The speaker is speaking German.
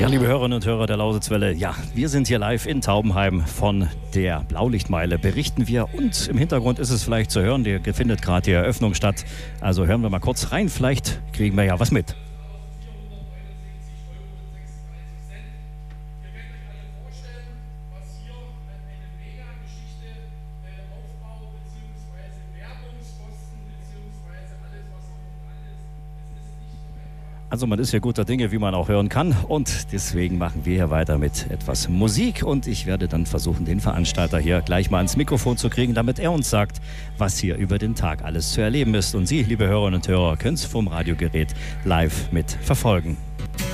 Ja, liebe Hörerinnen und Hörer der Lausitzwelle, ja, wir sind hier live in Taubenheim von der Blaulichtmeile, berichten wir, und im Hintergrund ist es vielleicht zu hören, hier findet gerade die Eröffnung statt, also hören wir mal kurz rein, vielleicht kriegen wir ja was mit. Also man ist ja guter Dinge, wie man auch hören kann, und deswegen machen wir hier weiter mit etwas Musik, und ich werde dann versuchen, den Veranstalter hier gleich mal ans Mikrofon zu kriegen, damit er uns sagt, was hier über den Tag alles zu erleben ist, und Sie, liebe Hörerinnen und Hörer, können es vom Radiogerät live mit verfolgen.